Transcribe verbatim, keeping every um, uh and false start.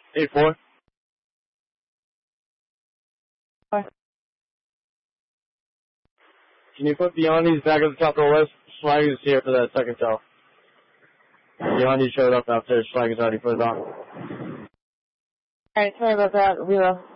eight four. Hi. Can you put Beyondi's back at the top of the list? Schlag is here for that second tell. Beyondy showed up after Schlag has already put it on. Alright, sorry about that, Wheeler.